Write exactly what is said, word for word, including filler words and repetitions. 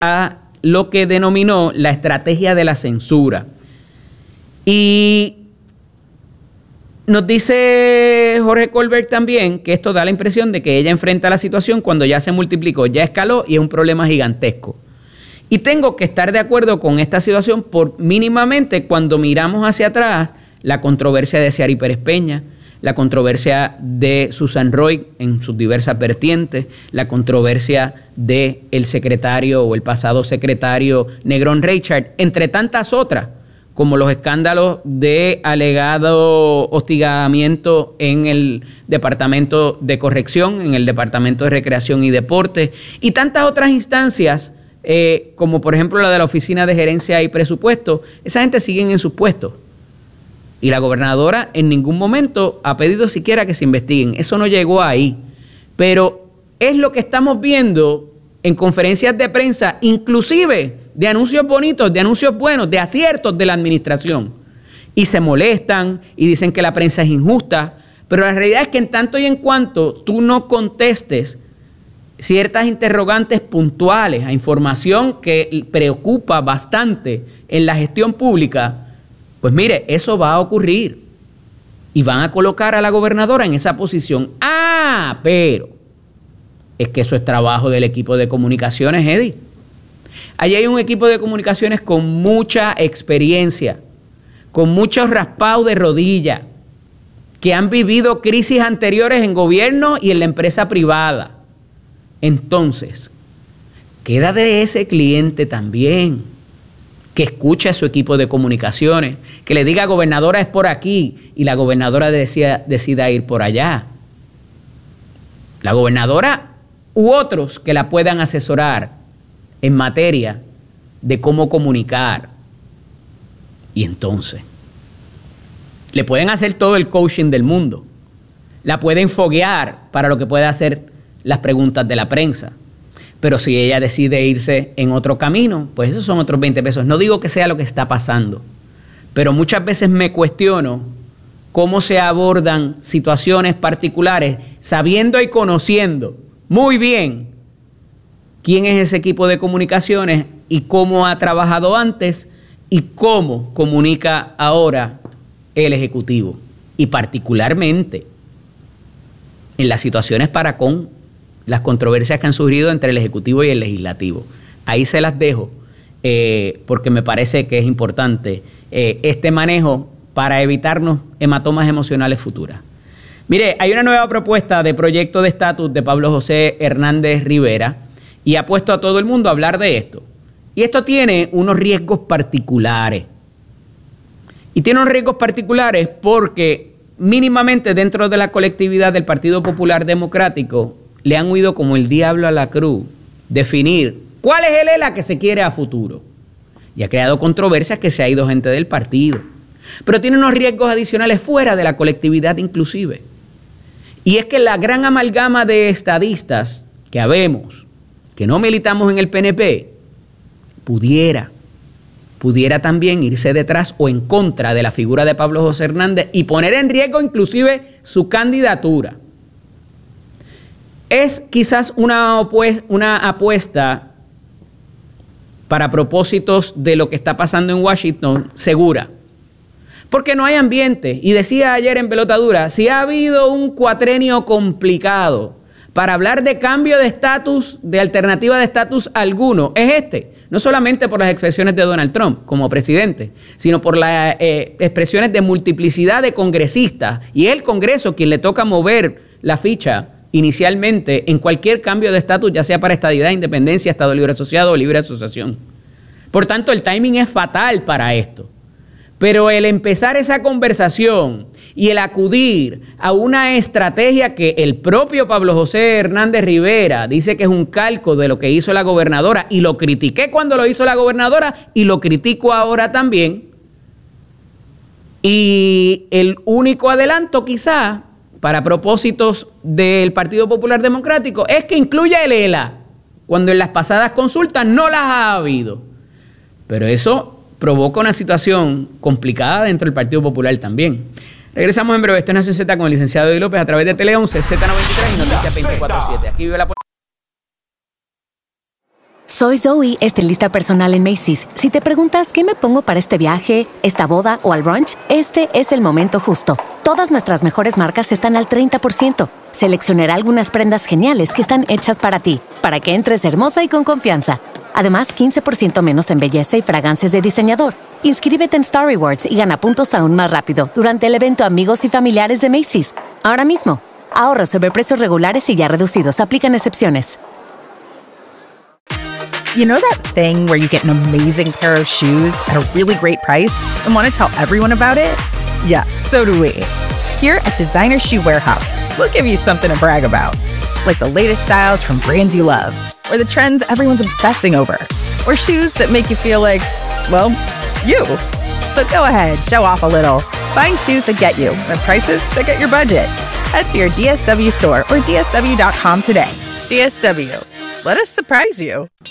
a lo que denominó la estrategia de la censura. Y nos dice Jorge Colbert también que esto da la impresión de que ella enfrenta la situación cuando ya se multiplicó, ya escaló y es un problema gigantesco. Y tengo que estar de acuerdo con esta situación por mínimamente cuando miramos hacia atrás la controversia de Ciary Pérez Peña, la controversia de Susan Roy en sus diversas vertientes, la controversia del secretario o el pasado secretario Negrón Reichard, entre tantas otras, como los escándalos de alegado hostigamiento en el Departamento de Corrección, en el Departamento de Recreación y Deporte, y tantas otras instancias, eh, como por ejemplo la de la Oficina de Gerencia y Presupuesto. Esa gente sigue en sus puestos. Y la gobernadora en ningún momento ha pedido siquiera que se investiguen. Eso no llegó ahí. Pero es lo que estamos viendo en conferencias de prensa, inclusive de anuncios bonitos, de anuncios buenos, de aciertos de la administración. Y se molestan y dicen que la prensa es injusta. Pero la realidad es que en tanto y en cuanto tú no contestes ciertas interrogantes puntuales a información que preocupa bastante en la gestión pública, pues mire, eso va a ocurrir y van a colocar a la gobernadora en esa posición. Ah, pero es que eso es trabajo del equipo de comunicaciones, Eddie. Allí hay un equipo de comunicaciones con mucha experiencia, con muchos raspados de rodilla, que han vivido crisis anteriores en gobierno y en la empresa privada. Entonces, queda de ese cliente también, que escuche a su equipo de comunicaciones, que le diga, gobernadora, es por aquí, y la gobernadora decida, decida ir por allá. La gobernadora u otros que la puedan asesorar en materia de cómo comunicar. Y entonces, le pueden hacer todo el coaching del mundo. La pueden foguear para lo que pueda hacer las preguntas de la prensa. Pero si ella decide irse en otro camino, pues esos son otros veinte pesos. No digo que sea lo que está pasando, pero muchas veces me cuestiono cómo se abordan situaciones particulares, sabiendo y conociendo muy bien quién es ese equipo de comunicaciones y cómo ha trabajado antes y cómo comunica ahora el Ejecutivo. Y particularmente en las situaciones para con las controversias que han surgido entre el Ejecutivo y el Legislativo. Ahí se las dejo, eh, porque me parece que es importante eh, este manejo para evitarnos hematomas emocionales futuras. Mire, hay una nueva propuesta de proyecto de estatus de Pablo José Hernández Rivera y ha puesto a todo el mundo a hablar de esto. Y esto tiene unos riesgos particulares. Y tiene unos riesgos particulares porque mínimamente dentro de la colectividad del Partido Popular Democrático le han oído como el diablo a la cruz definir cuál es el E L A que se quiere a futuro. Y ha creado controversias que se ha ido gente del partido. Pero tiene unos riesgos adicionales fuera de la colectividad inclusive. Y es que la gran amalgama de estadistas que habemos, que no militamos en el P N P, pudiera, pudiera también irse detrás o en contra de la figura de Pablo José Hernández y poner en riesgo inclusive su candidatura. Es quizás una, una apuesta para propósitos de lo que está pasando en Washington segura. Porque no hay ambiente. Y decía ayer en Pelotadura, si ha habido un cuatrenio complicado para hablar de cambio de estatus, de alternativa de estatus alguno, es este. No solamente por las expresiones de Donald Trump como presidente, sino por las eh, expresiones de multiplicidad de congresistas. Y es el Congreso quien le toca mover la ficha inicialmente en cualquier cambio de estatus, ya sea para estadidad, independencia, Estado Libre Asociado o libre asociación. Por tanto, el timing es fatal para esto. Pero el empezar esa conversación y el acudir a una estrategia que el propio Pablo José Hernández Rivera dice que es un calco de lo que hizo la gobernadora, y lo critiqué cuando lo hizo la gobernadora y lo critico ahora también. Y el único adelanto quizá para propósitos del Partido Popular Democrático es que incluya el E L A, cuando en las pasadas consultas no las ha habido. Pero eso provoca una situación complicada dentro del Partido Popular también. Regresamos en breve. Esto es Nación Z con el licenciado Eddie López a través de Tele once, Z noventa y tres y Noticias veinticuatro siete. Aquí vive la Soy Zoe, estilista personal en Macy's. Si te preguntas qué me pongo para este viaje, esta boda o al brunch, este es el momento justo. Todas nuestras mejores marcas están al treinta por ciento. Seleccionaré algunas prendas geniales que están hechas para ti, para que entres hermosa y con confianza. Además, quince por ciento menos en belleza y fragancias de diseñador. Inscríbete en Star Rewards y gana puntos aún más rápido durante el evento Amigos y Familiares de Macy's. Ahora mismo, ahorros sobre precios regulares y ya reducidos. Aplican excepciones. You know that thing where you get an amazing pair of shoes at a really great price and want to tell everyone about it? Yeah, so do we. Here at Designer Shoe Warehouse, we'll give you something to brag about, like the latest styles from brands you love, or the trends everyone's obsessing over, or shoes that make you feel like, well, you. So go ahead, show off a little. Find shoes that get you at prices that get your budget. Head to your D S W store or D S W dot com today. D S W. Let us surprise you.